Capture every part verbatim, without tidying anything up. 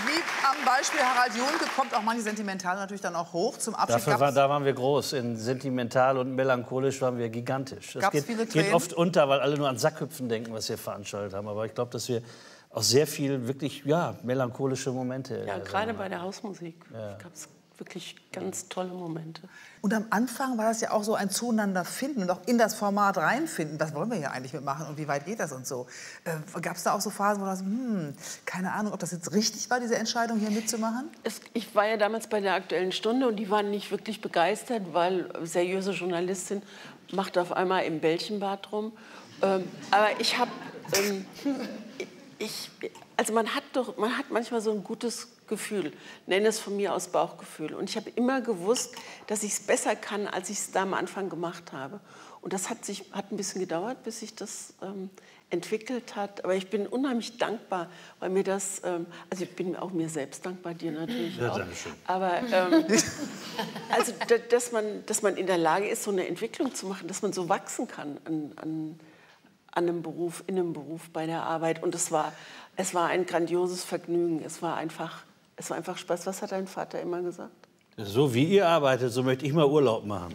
Wie am Beispiel Harald Junke kommt auch manche Sentimental natürlich dann auch hoch. Zum Abschied Dafür war, da waren wir groß. In sentimental und melancholisch waren wir gigantisch. Das geht, viele geht oft unter, weil alle nur an Sackhüpfen denken, was wir veranstaltet haben. Aber ich glaube, dass wir auch sehr viel wirklich ja, melancholische Momente. Ja, gerade bei der Hausmusik ja. gab es wirklich ganz tolle Momente. Und am Anfang war das ja auch so ein Zueinander finden und auch in das Format reinfinden. Was wollen wir hier eigentlich mitmachen und wie weit geht das und so? Äh, Gab es da auch so Phasen, wo du sagst, hm, keine Ahnung, ob das jetzt richtig war, diese Entscheidung hier mitzumachen? Es, ich war ja damals bei der Aktuellen Stunde und die waren nicht wirklich begeistert, weil seriöse Journalistin macht auf einmal im Bällchenbad rum. Ähm, aber ich habe, ähm, ich, also man hat doch, man hat manchmal so ein gutes Gefühl, nenne es von mir aus Bauchgefühl. Und ich habe immer gewusst, dass ich es besser kann, als ich es da am Anfang gemacht habe. Und das hat, sich, hat ein bisschen gedauert, bis sich das ähm, entwickelt hat. Aber ich bin unheimlich dankbar, weil mir das, ähm, also ich bin auch mir selbst dankbar, dir natürlich ja, auch. Dankeschön. Aber ähm, also, dass man, dass man in der Lage ist, so eine Entwicklung zu machen, dass man so wachsen kann an, an, an einem Beruf, in einem Beruf, bei der Arbeit. Und es war, es war ein grandioses Vergnügen. Es war einfach Es war einfach Spaß. Was hat dein Vater immer gesagt? So wie ihr arbeitet, so möchte ich mal Urlaub machen.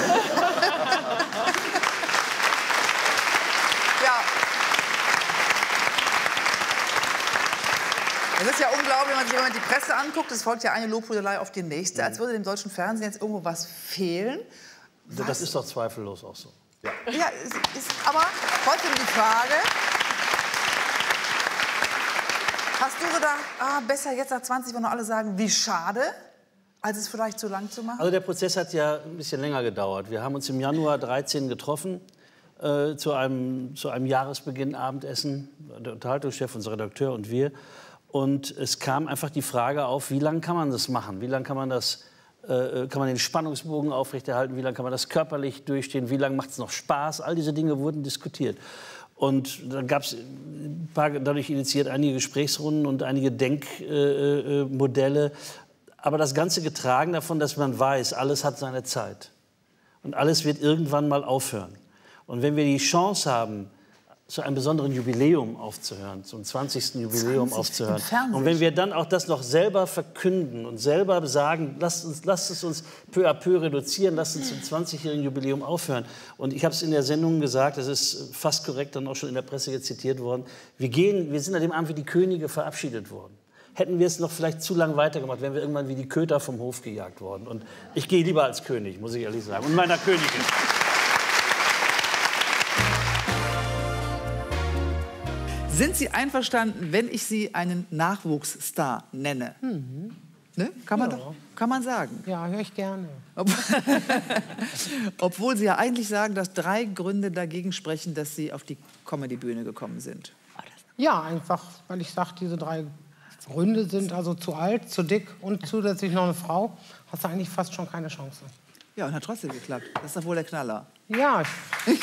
Ja. Es ist ja unglaublich, wenn man sich immer die Presse anguckt. Es folgt ja eine Lobhudelei auf die nächste. Mhm. Als würde dem deutschen Fernsehen jetzt irgendwo was fehlen. Was? Das ist doch zweifellos auch so. Ja, ja ist, ist aber trotzdem die Frage... Hast du gedacht, ah, besser jetzt nach zwanzig, wenn noch alle sagen, wie schade, als es vielleicht zu lang zu machen? Also der Prozess hat ja ein bisschen länger gedauert. Wir haben uns im Januar dreizehn getroffen äh, zu, einem, zu einem Jahresbeginn Abendessen, der Unterhaltungschef, unser Redakteur und wir. Und es kam einfach die Frage auf, wie lange kann man das machen? Wie lange kann man das, äh, kann man den Spannungsbogen aufrechterhalten? Wie lange kann man das körperlich durchstehen? Wie lange macht es noch Spaß? All diese Dinge wurden diskutiert. Und dann gab es dadurch initiiert einige Gesprächsrunden und einige Denkmodelle. Äh, Aber das Ganze getragen davon, dass man weiß, alles hat seine Zeit. Und alles wird irgendwann mal aufhören. Und wenn wir die Chance haben, zu einem besonderen Jubiläum aufzuhören, zum zwanzigsten Jubiläum aufzuhören. Und wenn wir dann auch das noch selber verkünden und selber sagen, lasst, uns, lasst es uns peu à peu reduzieren, lasst uns zum zwanzigjährigen Jubiläum aufhören. Und ich habe es in der Sendung gesagt, das ist fast korrekt dann auch schon in der Presse jetzt zitiert worden, wir, gehen, wir sind an dem Abend wie die Könige verabschiedet worden. Hätten wir es noch vielleicht zu lange weitergemacht, wären wir irgendwann wie die Köter vom Hof gejagt worden. Und ich gehe lieber als König, muss ich ehrlich sagen, und meiner Königin. Sind Sie einverstanden, wenn ich Sie einen Nachwuchsstar nenne? Mhm. Ne? Kann man ja. doch, kann man sagen. Ja, höre ich gerne. Ob Obwohl Sie ja eigentlich sagen, dass drei Gründe dagegen sprechen, dass Sie auf die Comedy-Bühne gekommen sind. Ja, einfach, weil ich sage, diese drei Gründe sind also zu alt, zu dick und zusätzlich noch eine Frau. Hast du eigentlich fast schon keine Chance. Ja, und hat trotzdem geklappt. Das ist doch wohl der Knaller. Ja. Ich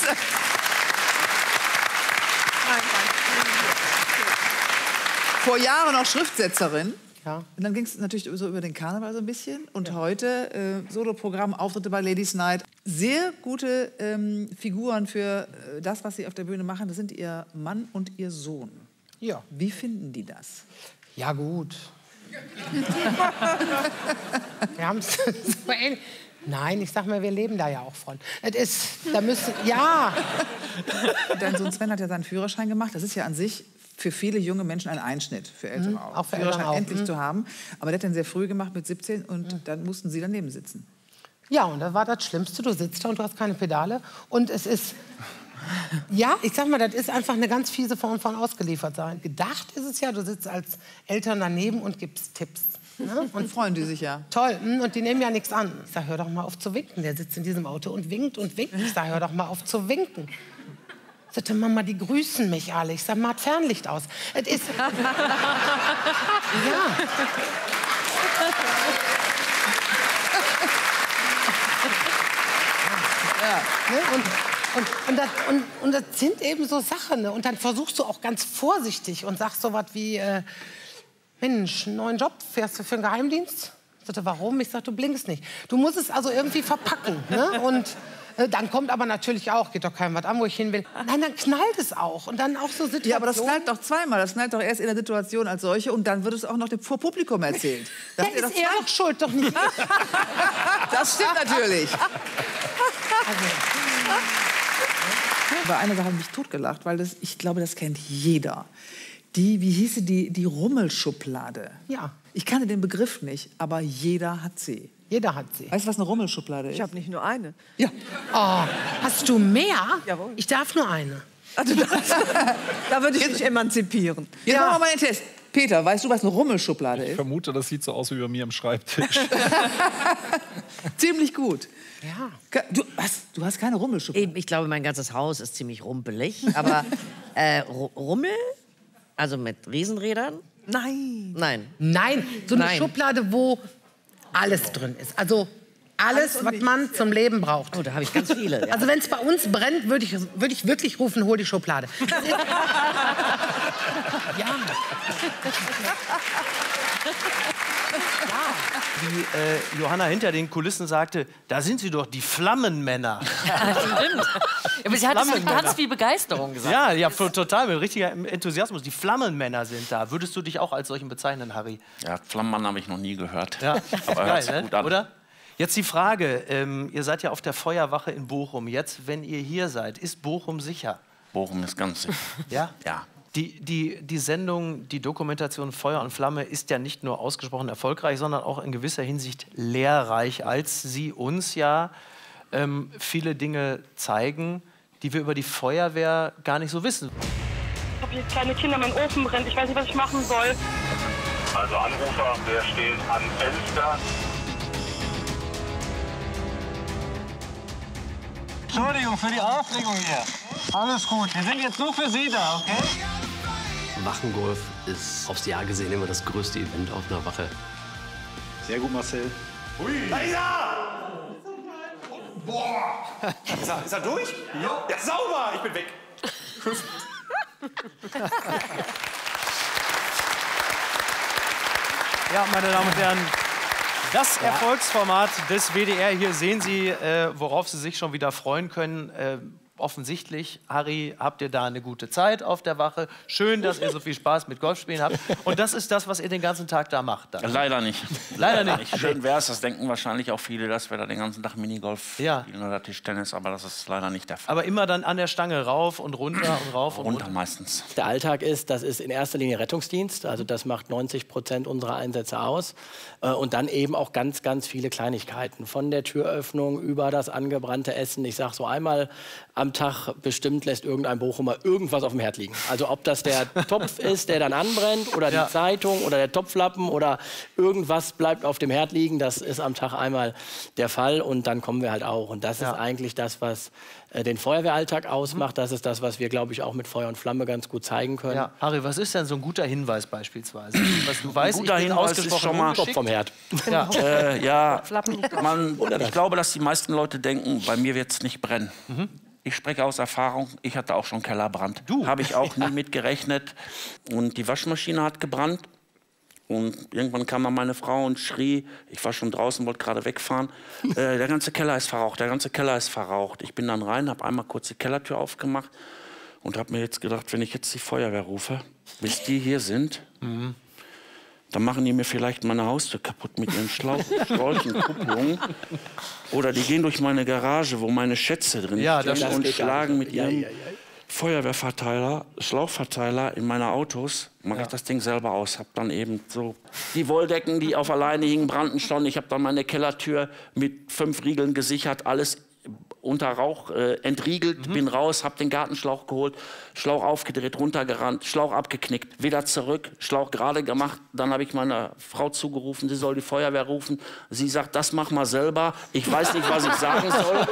Vor Jahren noch Schriftsetzerin. Ja. Und dann ging es natürlich so über den Karneval so ein bisschen. Und ja. heute äh, Soloprogramm, Auftritte bei Ladies Night. Sehr gute ähm, Figuren für äh, das, was Sie auf der Bühne machen. Das sind Ihr Mann und Ihr Sohn. Ja. Wie finden die das? Ja, gut. Wir haben es so ähnlich. Nein, ich sag mal, wir leben da ja auch von. Das ist, da müssen, ja. Dein Sohn Sven hat ja seinen Führerschein gemacht. Das ist ja an sich für viele junge Menschen ein Einschnitt, für Ältere mhm, auch. auch für Führerschein auch. endlich mhm. zu haben. Aber der hat den sehr früh gemacht, mit siebzehn, und mhm. dann mussten Sie daneben sitzen. Ja, und das war das Schlimmste. Du sitzt da und du hast keine Pedale. Und es ist, ja, ich sag mal, das ist einfach eine ganz fiese Form von ausgeliefert sein. Gedacht ist es ja, du sitzt als Eltern daneben und gibst Tipps. Ne? Und freuen die sich ja. Toll, und die nehmen ja nichts an. Ich sag, hör doch mal auf zu winken. Der sitzt in diesem Auto und winkt und winkt. Ich sag, hör doch mal auf zu winken. Sagte Mama, die grüßen mich alle. Ich sag, mach Fernlicht aus. Es ist ja. Ja. Ne? Und, und, und, das, und, und das sind eben so Sachen. Ne? Und dann versuchst du auch ganz vorsichtig und sagst so was wie, äh, Mensch, einen neuen Job, fährst du für einen Geheimdienst? Ich sagte, warum? Ich sagte, du blinkst nicht. Du musst es also irgendwie verpacken. Ne? Und Äh, dann kommt aber natürlich auch, geht doch keinem was an, wo ich hin will. Nein, dann knallt es auch. Und dann auch so Situationen. Ja, aber das knallt doch zweimal. Das knallt doch erst in der Situation als solche und dann wird es auch noch dem vor Publikum erzählt. Da ist er doch schuld, doch nicht. Das stimmt natürlich. Also. Bei einer Sache habe ich mich totgelacht, weil das, ich glaube, das kennt jeder. Die, wie hieße die, die Rummelschublade. Ja. Ich kannte den Begriff nicht, aber jeder hat sie. Jeder hat sie. Weißt du, was eine Rummelschublade ist? Ich habe nicht nur eine. Ja. Oh, hast du mehr? Jawohl. Ich darf nur eine. Also das, da würde ich mich emanzipieren. Jetzt machen wir mal den Test. Peter, weißt du, was eine Rummelschublade Ich ist? vermute, das sieht so aus wie bei mir am Schreibtisch. Ziemlich gut. Ja. Du, was? Du hast keine Rummelschublade? Ich glaube, mein ganzes Haus ist ziemlich rumpelig. Aber äh, Rummel? Also mit Riesenrädern? Nein. Nein. Nein, so eine Nein. Schublade, wo alles drin ist. Also alles, was man zum Leben braucht. Oh, da habe ich ganz viele. Ja. Also wenn es bei uns brennt, würde ich, würd ich wirklich rufen, hol die Schublade. Ja. Wie äh, Johanna hinter den Kulissen sagte, da sind sie doch, die Flammenmänner. Ja, stimmt. Aber sie hat es mit ganz viel Begeisterung gesagt. Ja, ja, total, mit richtiger Enthusiasmus. Die Flammenmänner sind da. Würdest du dich auch als solchen bezeichnen, Harry? Ja, Flammenmann habe ich noch nie gehört. Ja, Aber hört sich geil, gut ne? an. Oder? Jetzt die Frage, ähm, ihr seid ja auf der Feuerwache in Bochum. Jetzt, wenn ihr hier seid, ist Bochum sicher? Bochum ist ganz sicher. Ja? Ja. Die, die, die Sendung, die Dokumentation Feuer und Flamme ist ja nicht nur ausgesprochen erfolgreich, sondern auch in gewisser Hinsicht lehrreich, als sie uns ja ähm, viele Dinge zeigen, die wir über die Feuerwehr gar nicht so wissen. Ich habe hier kleine Kinder, mein Ofen brennt, ich weiß nicht, was ich machen soll. Also Anrufer, wer steht am Fenster? Entschuldigung für die Aufregung hier. Alles gut, wir sind jetzt nur für Sie da, okay? Wachengolf ist aufs Jahr gesehen immer das größte Event auf einer Wache. Sehr gut, Marcel. Ui! Da ist er! Boah! Ist er, ist er durch? Ja. Ja, sauber! Ich bin weg. Tschüss. Ja, meine Damen und Herren, das Erfolgsformat des W D R. Hier sehen Sie, äh, worauf Sie sich schon wieder freuen können. Äh, offensichtlich, Harry, habt ihr da eine gute Zeit auf der Wache. Schön, dass ihr so viel Spaß mit Golfspielen habt. Und das ist das, was ihr den ganzen Tag da macht. Dann. Leider nicht. Leider nicht. Schön wäre es, das denken wahrscheinlich auch viele, dass wir da den ganzen Tag Minigolf Ja. spielen oder Tischtennis, aber das ist leider nicht der Fall. Aber immer dann an der Stange rauf und runter und rauf und Runter runter. meistens. Der Alltag ist, das ist in erster Linie Rettungsdienst, also das macht neunzig Prozent unserer Einsätze aus. Äh, Und dann eben auch ganz, ganz viele Kleinigkeiten. Von der Türöffnung über das angebrannte Essen. Ich sage so einmal am Tag bestimmt lässt irgendein Bochumer irgendwas auf dem Herd liegen. Also ob das der Topf ist, der dann anbrennt oder Ja. die Zeitung oder der Topflappen oder irgendwas bleibt auf dem Herd liegen, das ist am Tag einmal der Fall und dann kommen wir halt auch. Und das Ja. ist eigentlich das, was äh, den Feuerwehralltag ausmacht. Das ist das, was wir, glaube ich, auch mit Feuer und Flamme ganz gut zeigen können. Ja. Harry, was ist denn so ein guter Hinweis beispielsweise? Was du weißt, guter ich bin Hinweis ist ausgesprochen schon mal- ungeschickt. Kopf vom Herd. Ja. Äh, ja, man, ich glaube, dass die meisten Leute denken, bei mir wird es nicht brennen. Mhm. Ich spreche aus Erfahrung, ich hatte auch schon Kellerbrand. Du? Habe ich auch nie mit gerechnet. Und die Waschmaschine hat gebrannt. Und irgendwann kam dann meine Frau und schrie, ich war schon draußen, wollte gerade wegfahren, äh, der ganze Keller ist verraucht, der ganze Keller ist verraucht. Ich bin dann rein, habe einmal kurz die Kellertür aufgemacht und habe mir jetzt gedacht, wenn ich jetzt die Feuerwehr rufe, bis die hier sind, Mhm. dann machen die mir vielleicht meine Haustür kaputt mit ihren Schlauch, Schläuchen, Kupplungen. Oder die gehen durch meine Garage, wo meine Schätze drin Ja, das stehen und geht gar schlagen nicht. mit Ja, ihrem ja, ja. Feuerwehrverteiler, Schlauchverteiler in meine Autos. Mache ich das Ding selber aus. Hab dann eben so die Wolldecken, die auf alleine hingen, brannten schon. Ich habe dann meine Kellertür mit fünf Riegeln gesichert, alles unter Rauch äh, entriegelt, bin raus, hab den Gartenschlauch geholt, Schlauch aufgedreht, runtergerannt, Schlauch abgeknickt, wieder zurück, Schlauch gerade gemacht. Dann habe ich meine Frau zugerufen, sie soll die Feuerwehr rufen. Sie sagt, das mach mal selber. Ich weiß nicht, was ich sagen soll.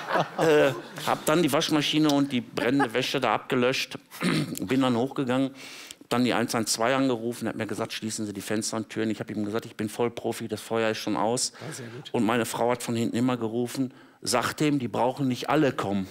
äh, hab dann die Waschmaschine und die brennende Wäsche da abgelöscht, bin dann hochgegangen. Dann die eins eins zwei angerufen, hat mir gesagt, schließen Sie die Fenster und Türen. Ich habe ihm gesagt, ich bin Vollprofi, das Feuer ist schon aus. Ja, sehr gut. Und meine Frau hat von hinten immer gerufen, sagt dem, die brauchen nicht alle kommen.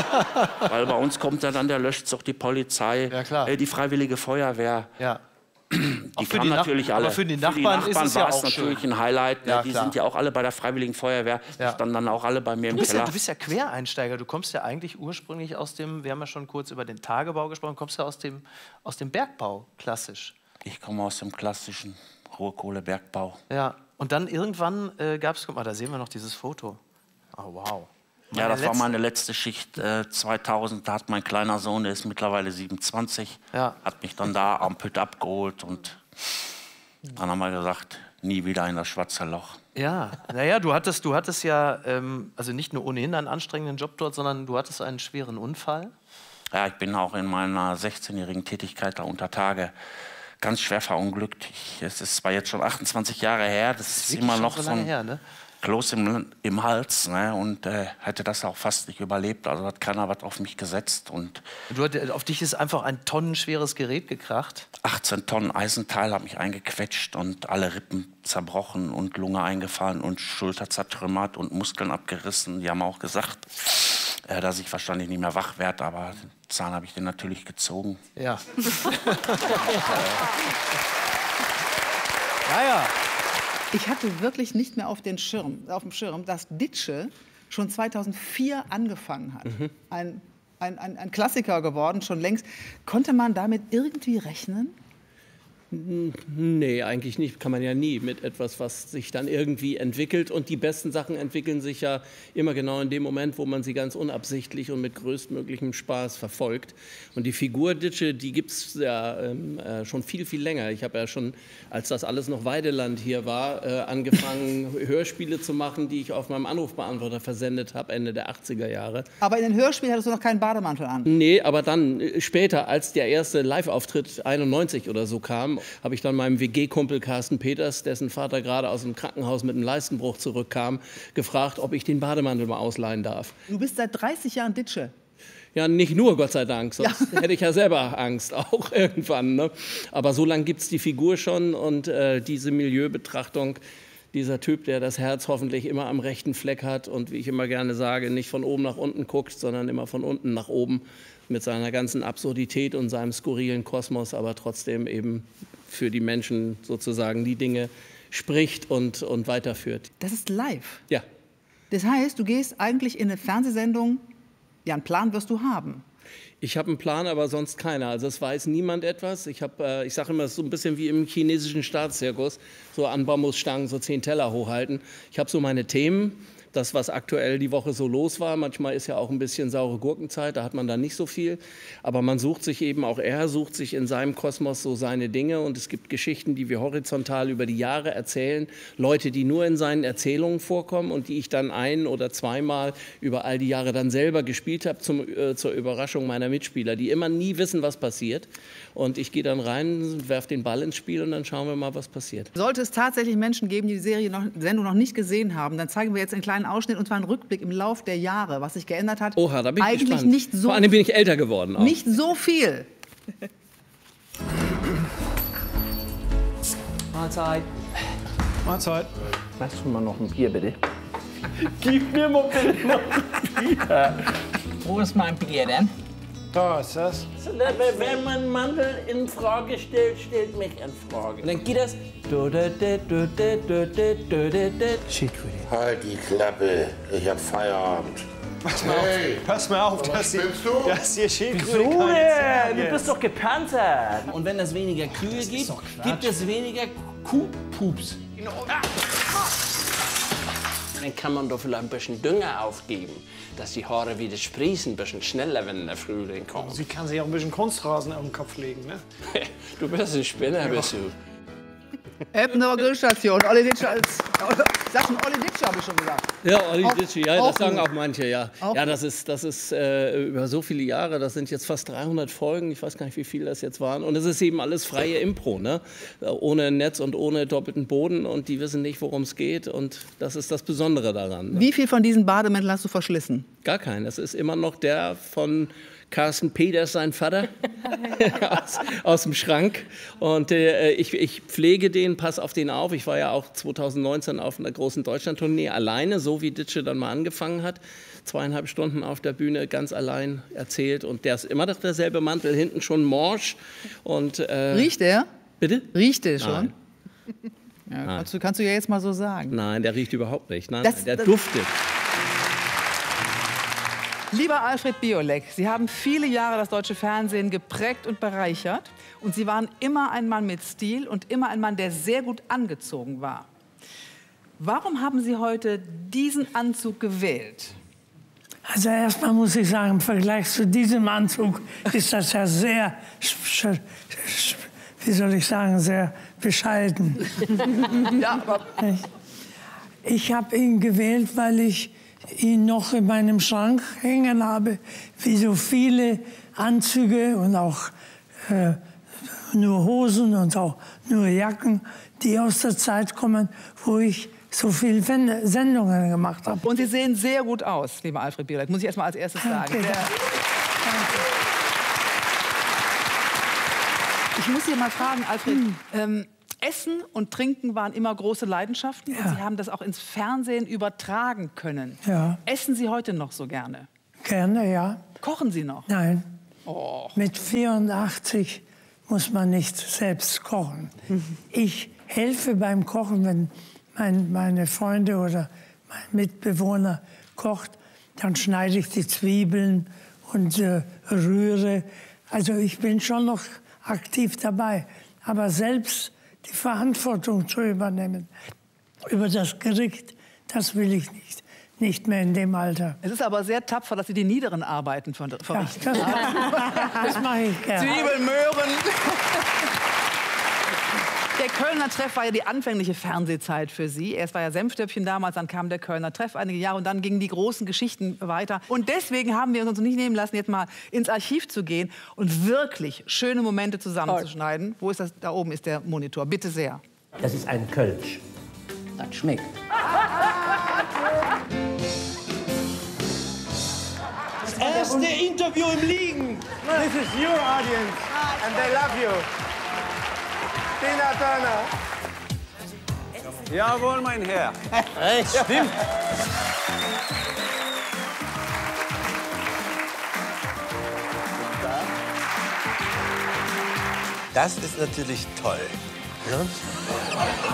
Weil bei uns kommt ja dann der Löschzug, die Polizei, Ja, klar. äh, die Freiwillige Feuerwehr. Ja. Die für kamen die natürlich Nach- alle. aber für die Nachbarn ist es ja war es auch natürlich schön. ein Highlight. Ne? Ja, die klar. sind ja auch alle bei der Freiwilligen Feuerwehr. Die standen dann auch alle bei mir im Du bist, ja, Keller. du bist ja Quereinsteiger. Du kommst ja eigentlich ursprünglich aus dem, wir haben ja schon kurz über den Tagebau gesprochen, kommst ja aus dem, aus dem Bergbau, klassisch. Ich komme aus dem klassischen Rohkohlebergbau. Ja, und dann irgendwann äh, gab es, guck mal, da sehen wir noch dieses Foto. Oh, wow. Ja, Meine das war letzte- meine letzte Schicht äh, zweitausend. Da hat mein kleiner Sohn, der ist mittlerweile siebenundzwanzig, Ja. hat mich dann da am Pütt abgeholt. Und dann haben wir gesagt, nie wieder in das schwarze Loch. Ja, naja, du hattest, du hattest ja ähm, also nicht nur ohnehin einen anstrengenden Job dort, sondern du hattest einen schweren Unfall. Ja, ich bin auch in meiner sechzehnjährigen Tätigkeit da unter Tage ganz schwer verunglückt. Ich, es ist zwar jetzt schon achtundzwanzig Jahre her, das ist Wirklich immer schon noch so so lange ein her, ne? Kloß im, im Hals. Ne? Und äh, hätte das auch fast nicht überlebt. Also hat keiner was auf mich gesetzt. Und Du, hat- auf dich ist einfach ein tonnenschweres Gerät gekracht. achtzehn Tonnen Eisenteil hat mich eingequetscht und alle Rippen zerbrochen und Lunge eingefallen und Schulter zertrümmert und Muskeln abgerissen. Die haben auch gesagt, äh, dass ich wahrscheinlich nicht mehr wach werde, aber den Zahn habe ich den natürlich gezogen. Ja. Ja, ja. Ich hatte wirklich nicht mehr auf, den Schirm, auf dem Schirm, dass Ditsche schon zweitausendvier angefangen hat. Mhm. Ein, ein, ein, ein Klassiker geworden, schon längst. Konnte man damit irgendwie rechnen? Nee, eigentlich nicht. Kann man ja nie mit etwas, was sich dann irgendwie entwickelt. Und die besten Sachen entwickeln sich ja immer genau in dem Moment, wo man sie ganz unabsichtlich und mit größtmöglichem Spaß verfolgt. Und die Figur Ditsche, die gibt es ja ähm, äh, schon viel, viel länger. Ich habe ja schon, als das alles noch Weideland hier war, äh, angefangen, Hörspiele zu machen, die ich auf meinem Anrufbeantworter versendet habe, Ende der achtziger Jahre. Aber in den Hörspielen hattest du noch keinen Bademantel an. Nee, aber dann äh, später, als der erste Live-Auftritt einundneunzig oder so kam, habe ich dann meinem W G-Kumpel Carsten Peters, dessen Vater gerade aus dem Krankenhaus mit einem Leistenbruch zurückkam, gefragt, ob ich den Bademantel mal ausleihen darf. Du bist seit dreißig Jahren Ditsche. Ja, nicht nur, Gott sei Dank, sonst ja. hätte ich ja selber Angst, auch irgendwann. Ne? Aber so lange gibt es die Figur schon und äh, diese Milieubetrachtung, dieser Typ, der das Herz hoffentlich immer am rechten Fleck hat und, wie ich immer gerne sage, nicht von oben nach unten guckt, sondern immer von unten nach oben mit seiner ganzen Absurdität und seinem skurrilen Kosmos, aber trotzdem eben für die Menschen sozusagen die Dinge spricht und, und weiterführt. Das ist live. Ja. Das heißt, du gehst eigentlich in eine Fernsehsendung, ja, einen Plan wirst du haben. Ich habe einen Plan, aber sonst keiner. Also es weiß niemand etwas. Ich, hab, äh, ich sage immer, es ist so ein bisschen wie im chinesischen Staatszirkus, so an Bambusstangen so zehn Teller hochhalten. Ich habe so meine Themen. Das, was aktuell die Woche so los war. Manchmal ist ja auch ein bisschen saure Gurkenzeit, da hat man dann nicht so viel. Aber man sucht sich eben, auch er sucht sich in seinem Kosmos so seine Dinge. Und es gibt Geschichten, die wir horizontal über die Jahre erzählen. Leute, die nur in seinen Erzählungen vorkommen und die ich dann ein- oder zweimal über all die Jahre dann selber gespielt habe, zum, äh, zur Überraschung meiner Mitspieler, die immer nie wissen, was passiert. Und ich gehe dann rein, werfe den Ball ins Spiel und dann schauen wir mal, was passiert. Sollte es tatsächlich Menschen geben, die die Serie noch, Sendung noch nicht gesehen haben, dann zeigen wir jetzt einen kleinen Ausschnitt und zwar einen Rückblick im Lauf der Jahre, was sich geändert hat. Oha, da bin ich Eigentlich gespannt. nicht so, Vor allem bin ich älter geworden auch. nicht so viel. Mahlzeit. Mahlzeit. Machst du mal noch ein Bier, bitte? Gib mir mal bitte noch ein Bier. Wo ist mein Bier denn? Da ist das. Wenn man Mandel in Frage stellt, stellt mich in Frage. Und dann geht das. Halt die Klappe, ich hab Feierabend. Pass mal Hey, auf, pass mal auf, was dass hier, willst du? dass hier Schildkröte Wieso keine Zähne denn? Du jetzt. bist doch gepanzert. Und wenn es weniger Kühe gibt, gibt es weniger Kuhpups. Dann kann man doch vielleicht ein bisschen Dünger aufgeben, dass die Haare wieder sprießen, ein bisschen schneller, wenn der Frühling kommt. Sie kann sich auch ein bisschen Kunstrasen auf den Kopf legen, ne? Du bist ein Spinner, bist du. Eppner Grillstation, Olli Ditsche als... Sag schon, Olli Ditsche habe ich schon gesagt. Ja, Olli Auch- Ditsche, ja, auch das sagen gut. auch manche, ja. Auch Ja, das ist, das ist äh, über so viele Jahre, das sind jetzt fast dreihundert Folgen, ich weiß gar nicht, wie viele das jetzt waren. Und es ist eben alles freie Impro, ne? Ohne Netz und ohne doppelten Boden und die wissen nicht, worum es geht und das ist das Besondere daran. Ne? Wie viel von diesen Bademänteln hast du verschlissen? Gar keinen, das ist immer noch der von Carsten Peters, sein Vater, aus, aus dem Schrank. Und äh, ich, ich pflege den, pass auf den auf. Ich war ja auch zweitausendneunzehn auf einer großen Deutschlandtournee alleine, so wie Ditsche dann mal angefangen hat. Zweieinhalb Stunden auf der Bühne, ganz allein erzählt. Und der ist immer noch derselbe Mantel, hinten schon morsch. Und, äh, Riecht der? Bitte? Riecht der schon? Nein. Ja, kannst, du, kannst du ja jetzt mal so sagen. Nein, der riecht überhaupt nicht. Nein, Das- nein, der das- duftet. Lieber Alfred Biolek, Sie haben viele Jahre das deutsche Fernsehen geprägt und bereichert. Und Sie waren immer ein Mann mit Stil und immer ein Mann, der sehr gut angezogen war. Warum haben Sie heute diesen Anzug gewählt? Also erstmal muss ich sagen, im Vergleich zu diesem Anzug ist das ja sehr, sch- sch- wie soll ich sagen, sehr bescheiden. Ja, aber Ich habe ihn gewählt, weil ich ihn noch in meinem Schrank hängen habe, wie so viele Anzüge und auch äh, nur Hosen und auch nur Jacken, die aus der Zeit kommen, wo ich so viele Sendungen gemacht habe. Und Sie sehen sehr gut aus, lieber Alfred Biolek, muss ich erst mal als erstes sagen. Okay. Sehr- Ich muss Sie mal fragen, Alfred, ähm, Essen und Trinken waren immer große Leidenschaften und Sie haben das auch ins Fernsehen übertragen können. Ja. Essen Sie heute noch so gerne? Gerne, ja. Kochen Sie noch? Nein. Oh. Mit vierundachtzig muss man nicht selbst kochen. Ich helfe beim Kochen, wenn mein, meine Freunde oder mein Mitbewohner kocht, dann schneide ich die Zwiebeln und äh, rühre. Also ich bin schon noch aktiv dabei. Aber selbst die Verantwortung zu übernehmen über das Gericht, das will ich nicht. Nicht mehr in dem Alter. Es ist aber sehr tapfer, dass Sie die niederen Arbeiten ver verrichten. das- das mache ich gerne. Zwiebeln, Möhren. Der Kölner Treff war ja die anfängliche Fernsehzeit für Sie. Erst war ja Senftöpfchen damals, dann kam der Kölner Treff einige Jahre und dann gingen die großen Geschichten weiter. Und deswegen haben wir uns nicht nehmen lassen, jetzt mal ins Archiv zu gehen und wirklich schöne Momente zusammenzuschneiden. Wo ist das? Da oben ist der Monitor. Bitte sehr. Das ist ein Kölsch. Das schmeckt. Das erste Interview im Liegen. This is your audience and they love you. Tina Turner. Jawohl, mein Herr. Echt? Stimmt. Das ist natürlich toll. Ne?